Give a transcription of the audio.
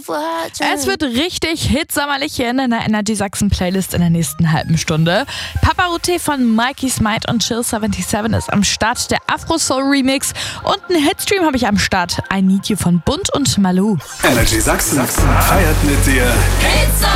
Es wird richtig hitsommerlich hier in der Energy Sachsen Playlist in der nächsten halben Stunde. Papa Route von Mikey Smite und Chill77 ist am Start, der Afro Soul Remix und einen Hitstream habe ich am Start. I Need You von Bunt und Malou. Energy Sachsen feiert mit dir